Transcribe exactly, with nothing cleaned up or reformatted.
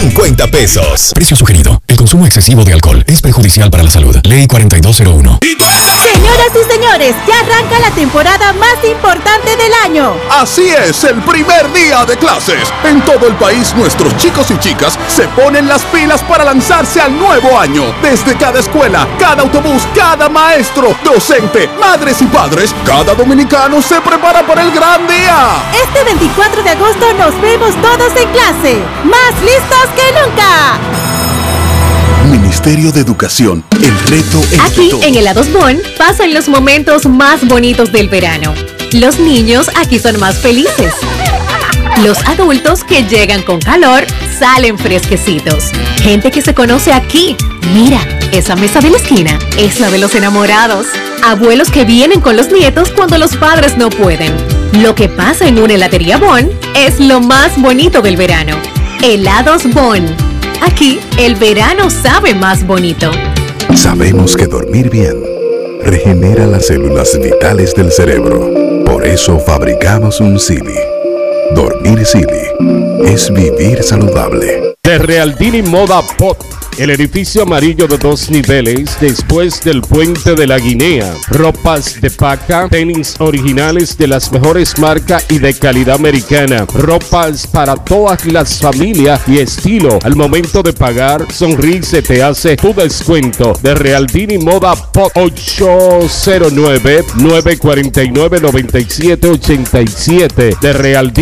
cincuenta pesos. Precio sugerido. El consumo excesivo de alcohol es perjudicial para la salud. Ley cuarenta y dos cero uno. Señoras y señores, ya arranca la temporada más importante del año. Así es, el primer día de clases. En todo el país, nuestros chicos y chicas se ponen las pilas para lanzarse al nuevo año. Desde cada escuela, cada autobús, cada maestro, docente, madres y padres, cada dominicano se prepara para el gran día. Este veinticuatro de agosto nos vemos todos en clase, más listos que nunca. Ministerio de Educación, el reto entre Aquí todos. en Helados Bon pasan los momentos más bonitos del verano. Los niños aquí son más felices. Los adultos que llegan con calor salen fresquecitos. Gente que se conoce aquí. Mira, esa mesa de la esquina es la de los enamorados. Abuelos que vienen con los nietos cuando los padres no pueden. Lo que pasa en una heladería Bon es lo más bonito del verano. Helados Bon. Aquí, el verano sabe más bonito. Sabemos que dormir bien regenera las células vitales del cerebro. Por eso fabricamos un Silly. Dormir Silly es vivir saludable. De Realdini Moda Pop, el edificio amarillo de dos niveles después del puente de la Guinea. Ropas de paca, tenis originales de las mejores marcas y de calidad americana. Ropas para todas las familias y estilo. Al momento de pagar, Sonrise te hace tu descuento. De Realdini Moda Pop, ocho cero nueve, nueve cuatro nueve, nueve siete ocho siete. De Realdini